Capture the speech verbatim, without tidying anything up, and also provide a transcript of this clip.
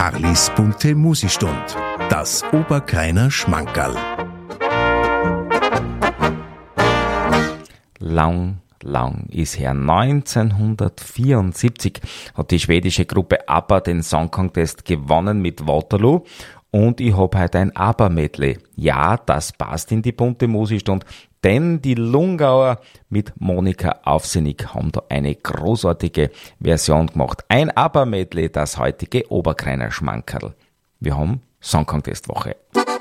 Harlis bunte Musistund, das Oberkreiner Schmankerl. Lang, lang ist her. neunzehnhundertvierundsiebzig hat die schwedische Gruppe ABBA den Song Contest gewonnen mit Waterloo. Und ich hab heute ein ABBA-Medley. Ja, das passt in die bunte Musikstund, denn die Lungauer mit Monika Aufsenig haben da eine großartige Version gemacht. Ein ABBA-Medley, das heutige Oberkreiner Schmankerl. Wir haben Song Contest Woche.